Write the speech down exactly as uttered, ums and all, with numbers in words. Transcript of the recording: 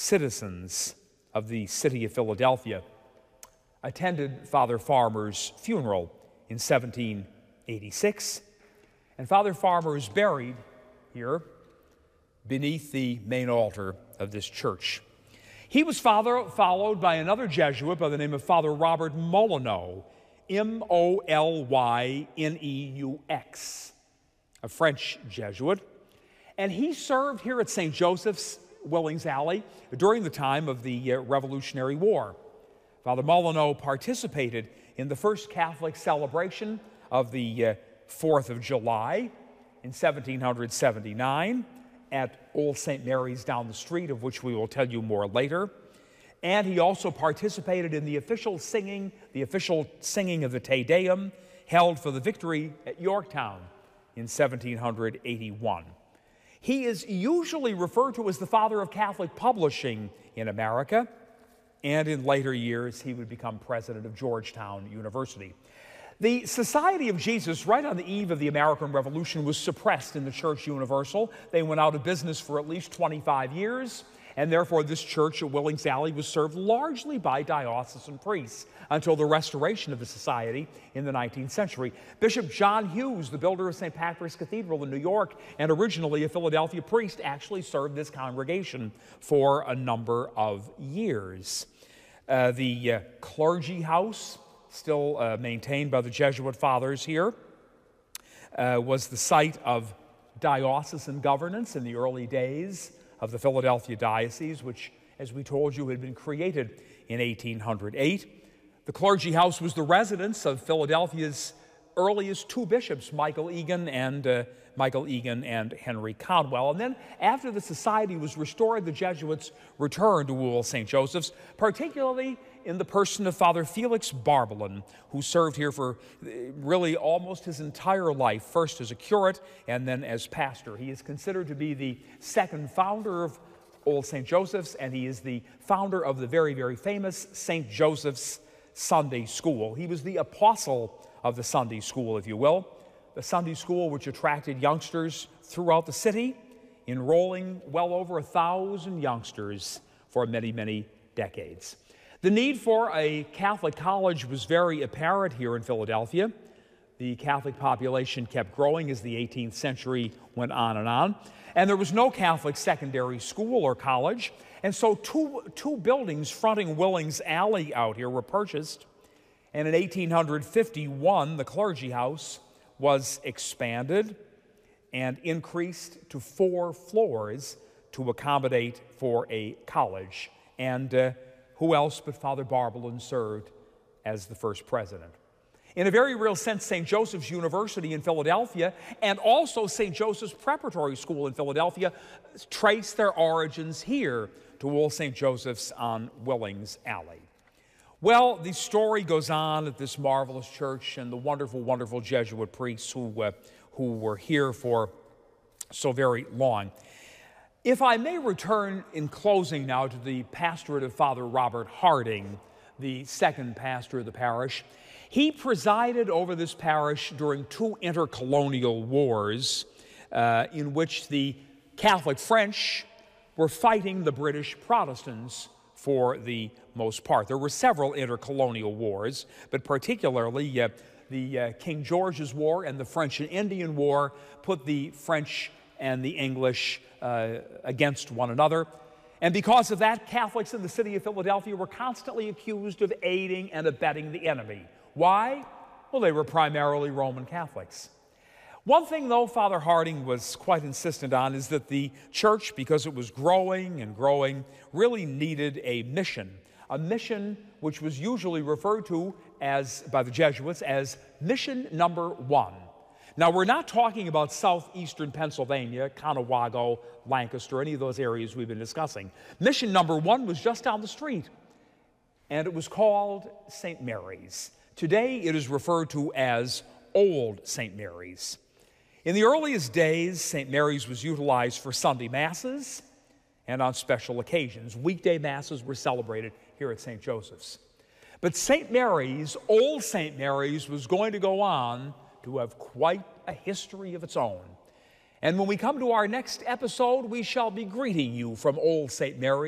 citizens of the city of Philadelphia attended Father Farmer's funeral in seventeen eighty-six, and Father Farmer is buried here beneath the main altar of this church. He was father, followed by another Jesuit by the name of Father Robert Molyneux, M O L Y N E U X, a French Jesuit, and he served here at Saint Joseph's, Willings Alley, during the time of the uh, Revolutionary War. Father Molyneux participated in the first Catholic celebration of the uh, fourth of July in seventeen seventy-nine at Old Saint Mary's down the street, of which we will tell you more later. And he also participated in the official singing, the official singing of the Te Deum held for the victory at Yorktown in seventeen eighty-one. He is usually referred to as the father of Catholic publishing in America, and in later years he would become president of Georgetown University. The Society of Jesus, right on the eve of the American Revolution, was suppressed in the Church Universal. They went out of business for at least twenty-five years, and therefore this church at Willings Alley was served largely by diocesan priests until the restoration of the society in the nineteenth century. Bishop John Hughes, the builder of Saint Patrick's Cathedral in New York, and originally a Philadelphia priest, actually served this congregation for a number of years. Uh, the uh, clergy house, still uh, maintained by the Jesuit fathers here, uh, was the site of diocesan governance in the early days of the Philadelphia Diocese, which, as we told you, had been created in eighteen oh eight. The clergy house was the residence of Philadelphia's earliest two bishops, Michael Egan and uh, Michael Egan and Henry Conwell. And then after the society was restored, the Jesuits returned to Old Saint Joseph's, particularly in the person of Father Felix Barbelin, who served here for really almost his entire life, first as a curate and then as pastor. He is considered to be the second founder of Old Saint Joseph's, and he is the founder of the very, very famous Saint Joseph's Sunday School. He was the apostle of the Sunday School, if you will, the Sunday School which attracted youngsters throughout the city, enrolling well over a thousand youngsters for many, many decades. The need for a Catholic college was very apparent here in Philadelphia. The Catholic population kept growing as the eighteenth century went on and on, and there was no Catholic secondary school or college, and so two, two buildings fronting Willings Alley out here were purchased, and in eighteen fifty-one, the clergy house was expanded and increased to four floors to accommodate for a college. And uh, who else but Father Barbelin served as the first president? In a very real sense, Saint Joseph's University in Philadelphia and also Saint Joseph's Preparatory School in Philadelphia trace their origins here to Old Saint Joseph's on Willings Alley. Well, the story goes on at this marvelous church and the wonderful, wonderful Jesuit priests who, uh, who were here for so very long. If I may return in closing now to the pastorate of Father Robert Harding, the second pastor of the parish. He presided over this parish during two intercolonial wars uh, in which the Catholic French were fighting the British Protestants for the most part. There were several intercolonial wars, but particularly uh, the uh, King George's War and the French and Indian War put the French and the English uh, against one another. And because of that, Catholics in the city of Philadelphia were constantly accused of aiding and abetting the enemy. Why? Well, they were primarily Roman Catholics. One thing, though, Father Harding was quite insistent on is that the church, because it was growing and growing, really needed a mission, a mission which was usually referred to as, by the Jesuits, as mission number one. Now, we're not talking about southeastern Pennsylvania, Conewago, Lancaster, any of those areas we've been discussing. Mission number one was just down the street, and it was called Saint Mary's. Today, it is referred to as Old Saint Mary's. In the earliest days, Saint Mary's was utilized for Sunday Masses and on special occasions. Weekday Masses were celebrated here at Saint Joseph's. But Saint Mary's, Old Saint Mary's, was going to go on to have quite a history of its own. And when we come to our next episode, we shall be greeting you from Old Saint Mary's.